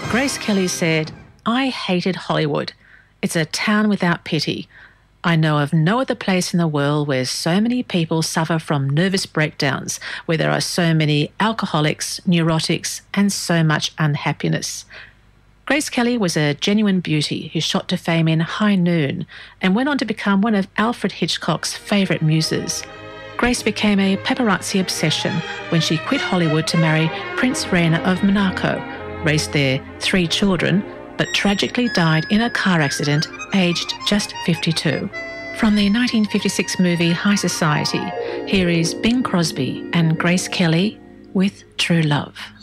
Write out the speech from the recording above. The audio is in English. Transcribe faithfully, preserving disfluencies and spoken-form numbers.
Grace Kelly said, "I hated Hollywood. It's a town without pity. I know of no other place in the world where so many people suffer from nervous breakdowns, where there are so many alcoholics, neurotics, and so much unhappiness." Grace Kelly was a genuine beauty who shot to fame in High Noon and went on to become one of Alfred Hitchcock's favourite muses. Grace became a paparazzi obsession when she quit Hollywood to marry Prince Rainer of Monaco, raised their three children, but tragically died in a car accident aged just fifty-two. From the nineteen fifty-six movie High Society, here is Bing Crosby and Grace Kelly with True Love.